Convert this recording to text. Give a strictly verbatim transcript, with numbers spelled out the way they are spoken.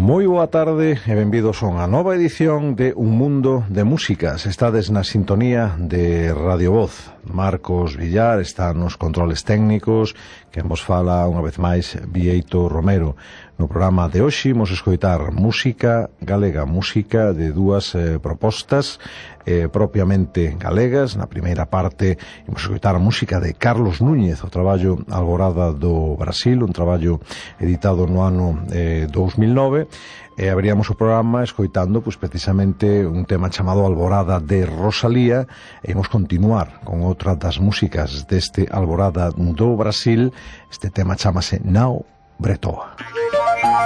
Moi boa tarde e benvidos a unha nova edición de Un Mundo de Músicas. Estades na sintonía de Radio Voz. Marcos Villar está nos controles técnicos, que vos fala unha vez máis Bieito Romero. No programa de hoxe imos escoitar música galega, música de dúas eh, propostas eh, propiamente galegas. Na primeira parte imos escoitar a música de Carlos Núñez, o traballo Alborada do Brasil, un traballo editado no ano eh, dous mil nove. E abríamos o programa escoitando pois, precisamente un tema chamado Alborada de Rosalía, e imos continuar con outra das músicas deste Alborada do Brasil. Este tema chamase Nao Bretoa.